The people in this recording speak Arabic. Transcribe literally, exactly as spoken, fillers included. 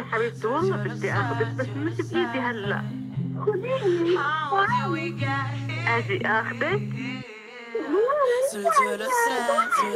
حبيبتي والله بدي آخذك بس مش بإيدي هلأ. خديني تعالي. آجي آخذك؟ لا لا لا